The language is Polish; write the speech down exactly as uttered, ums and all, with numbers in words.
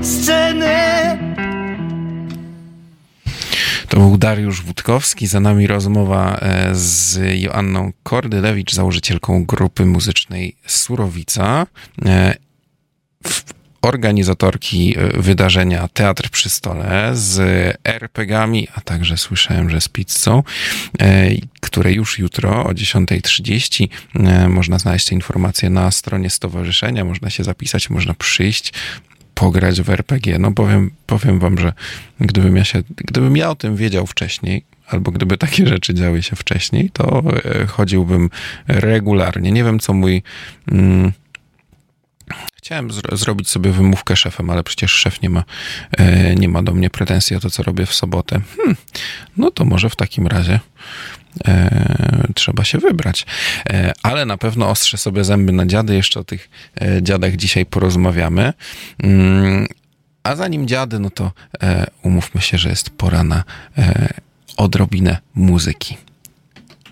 sceny. To był Dariusz Wódkowski, za nami rozmowa z Joanną Kordylewicz, założycielką grupy muzycznej Surowica, organizatorki wydarzenia Teatr przy Stole z er pe gami, a także słyszałem, że z pizzą, które już jutro o dziesiąta trzydzieści można znaleźć te informacje na stronie stowarzyszenia, można się zapisać, można przyjść, pograć w er pe gie. No powiem, powiem wam, że gdybym ja się, gdybym ja o tym wiedział wcześniej, albo gdyby takie rzeczy działy się wcześniej, to chodziłbym regularnie. Nie wiem, co mój... Mm, Chciałem zro- zrobić sobie wymówkę szefem, ale przecież szef nie ma, e, nie ma do mnie pretensji o to, co robię w sobotę. Hmm, no to może w takim razie e, trzeba się wybrać. E, ale na pewno ostrzę sobie zęby na dziady. Jeszcze o tych e, dziadach dzisiaj porozmawiamy. Mm, a zanim dziady, no to e, umówmy się, że jest pora na e, odrobinę muzyki.